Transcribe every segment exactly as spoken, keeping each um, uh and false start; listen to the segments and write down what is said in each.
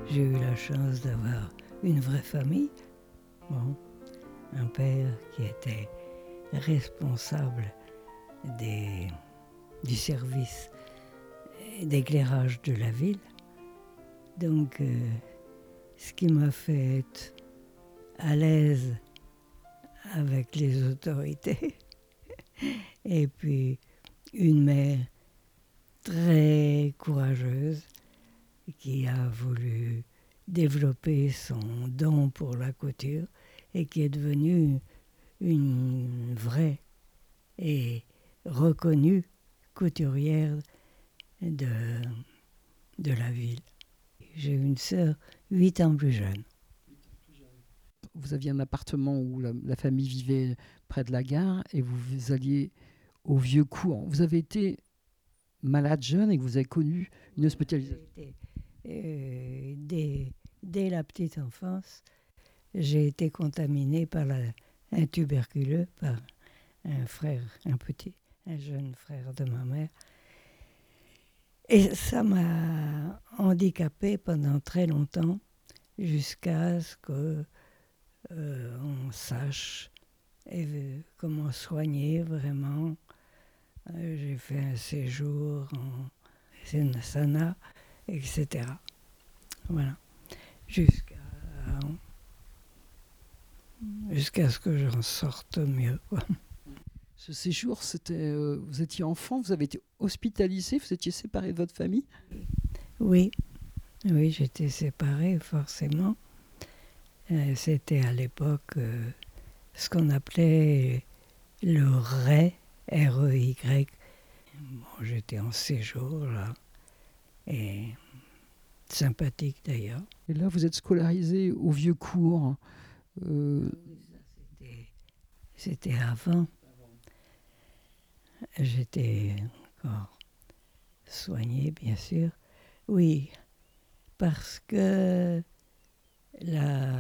j'ai eu la chance d'avoir une vraie famille. Bon, un père qui était responsable des, du service d'éclairage de la ville. Donc, euh, ce qui m'a fait être à l'aise avec les autorités. Et puis, une mère très courageuse qui a voulu développer son don pour la couture et qui est devenue une vraie et reconnue couturière de, de la ville. J'ai une sœur huit ans plus jeune. Vous aviez un appartement où la, la famille vivait près de la gare et vous, vous alliez au vieux cours. Vous avez été malade jeune et que vous avez connu une hospitalisation. Été, euh, dès, dès la petite enfance, j'ai été contaminée par la, un tuberculeux, par un frère, un petit, un jeune frère de ma mère. Et ça m'a handicapée pendant très longtemps, jusqu'à ce que euh, on sache et, comment soigner vraiment. Euh, j'ai fait un séjour en Sénasana, et cetera. Voilà. Jusqu'à, jusqu'à ce que j'en sorte mieux, quoi. Ce séjour, c'était, euh, vous étiez enfant, vous avez été hospitalisé, vous étiez séparé de votre famille? Oui, oui, j'étais séparée forcément. Euh, c'était à l'époque euh, ce qu'on appelait le R E Y, R E Y. Bon, j'étais en séjour là, et sympathique d'ailleurs. Et là, vous êtes scolarisé au vieux cours. Euh... C'était, c'était avant. J'étais encore soignée, bien sûr. Oui, parce que la,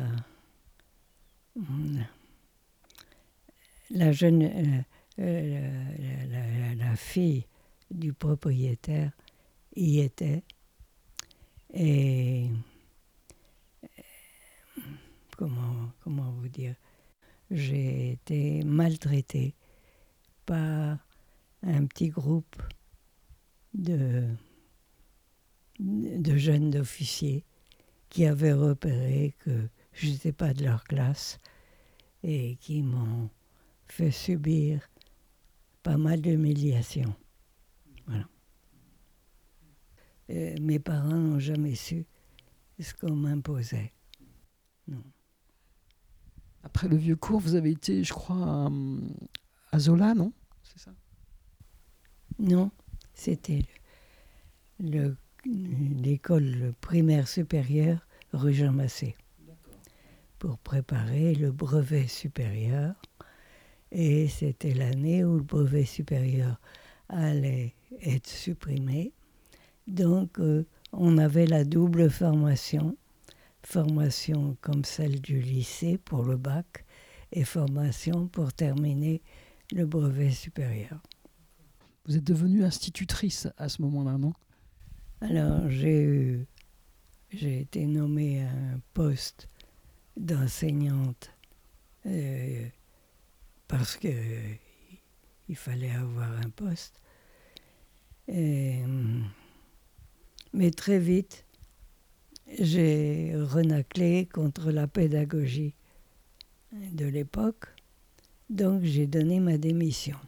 la jeune, euh, euh, la, la, la fille du propriétaire y était. Et comment, comment vous dire, j'ai été maltraitée par un petit groupe de, de jeunes officiers qui avaient repéré que je n'étais pas de leur classe et qui m'ont fait subir pas mal d'humiliations. Voilà. Et mes parents n'ont jamais su ce qu'on m'imposait. Non. Après le vieux cours, vous avez été, je crois, à, à Zola, non? C'est ça? Non, c'était le, l'école primaire supérieure rue Jean Massé pour préparer le brevet supérieur. Et c'était l'année où le brevet supérieur allait être supprimé. Donc, euh, on avait la double formation, formation comme celle du lycée pour le bac et formation pour terminer le brevet supérieur. Vous êtes devenue institutrice à ce moment-là, non? Alors, j'ai eu, j'ai été nommée à un poste d'enseignante euh, parce que euh, il fallait avoir un poste. Et, mais très vite, j'ai renaclé contre la pédagogie de l'époque, donc j'ai donné ma démission.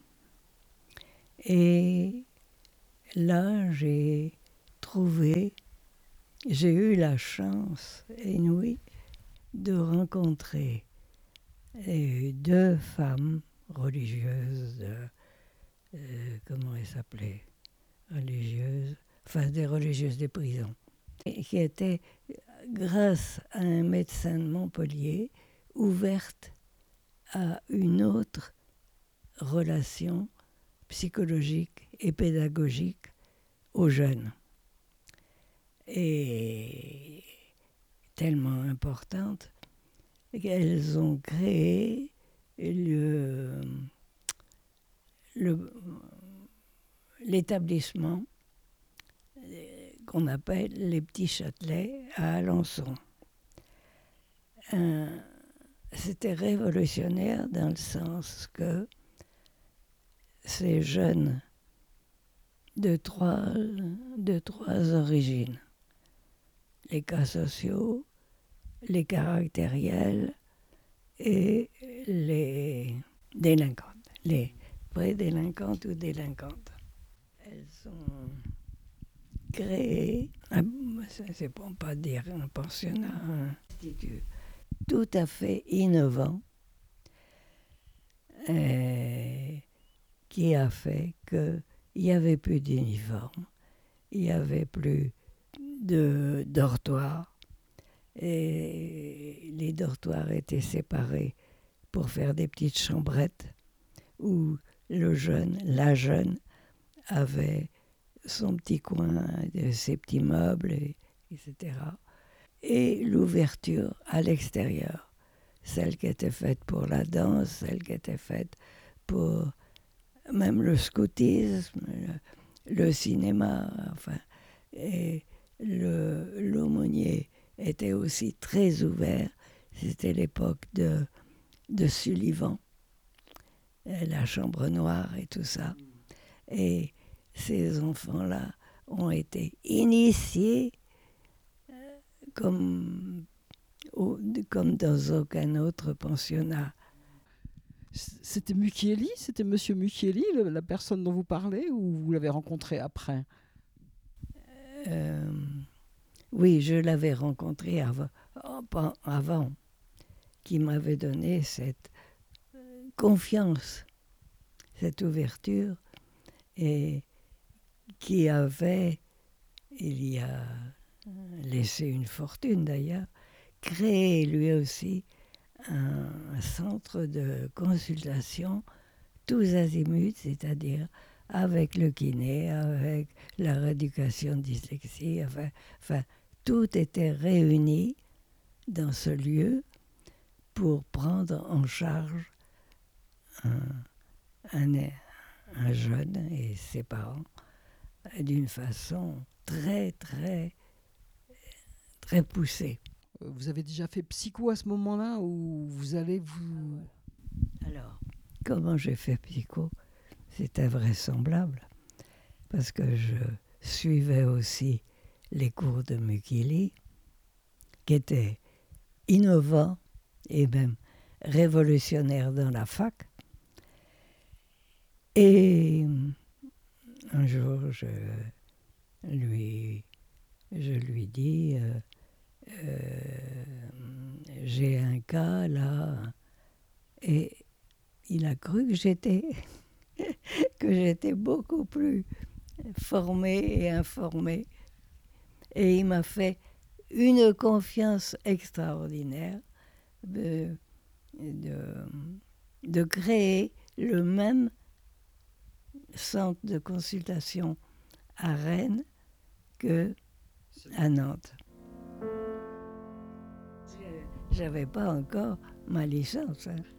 Et là, j'ai trouvé, j'ai eu la chance inouïe de rencontrer deux femmes religieuses, de, euh, comment elles s'appelaient, religieuses, enfin des religieuses des prisons, et qui étaient, grâce à un médecin de Montpellier, ouvertes à une autre relation psychologique et pédagogique aux jeunes. Et tellement importante qu'elles ont créé le, le, l'établissement qu'on appelle les petits châtelets à Alençon. Un, c'était révolutionnaire dans le sens que ces jeunes de trois, de trois origines, les cas sociaux, les caractériels et les délinquantes, les pré-délinquantes ou délinquantes. Elles sont créées, c'est pour ne pas dire un pensionnat, un institut tout à fait innovant, et qui a fait qu'il n'y avait plus d'uniforme, il n'y avait plus de dortoirs, et les dortoirs étaient séparés pour faire des petites chambrettes où le jeune, la jeune, avait son petit coin, ses petits meubles, et, etc. Et l'ouverture à l'extérieur, celle qui était faite pour la danse, celle qui était faite pour même le scoutisme, le, le cinéma, enfin, et le, l'aumônier était aussi très ouvert. C'était l'époque de, de Sullivan, la chambre noire et tout ça. Et ces enfants-là ont été initiés comme, comme dans aucun autre pensionnat. C'était Mucchielli, c'était Monsieur Mucchielli, la personne dont vous parlez, ou vous l'avez rencontré après? euh, Oui, je l'avais rencontré avant, avant, qui m'avait donné cette confiance, cette ouverture, et qui avait, il y a laissé une fortune d'ailleurs, créé lui aussi un centre de consultation tous azimuts, c'est-à-dire avec le kiné, avec la rééducation de dyslexie, enfin, enfin, tout était réuni dans ce lieu pour prendre en charge un, un, un jeune et ses parents d'une façon très, très, très poussée. Vous avez déjà fait psycho à ce moment-là, ou vous allez vous... Alors, comment j'ai fait psycho? C'est invraisemblable, parce que je suivais aussi les cours de Mucchielli, qui étaient innovants et même révolutionnaires dans la fac. Et un jour, je lui, je lui dis, euh, euh, j'ai un cas là, et il a cru que j'étais, que j'étais beaucoup plus formée et informée. Et il m'a fait une confiance extraordinaire de, de, de créer le même centre de consultation à Rennes qu'à Nantes. Je n'avais pas encore ma licence. Hein.